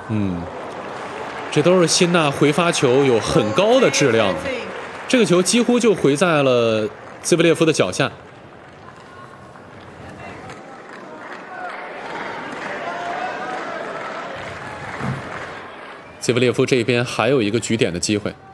这都是辛纳回发球有很高的质量，这个球几乎就回在了兹维列夫的脚下。兹维列夫这边还有一个举点的机会。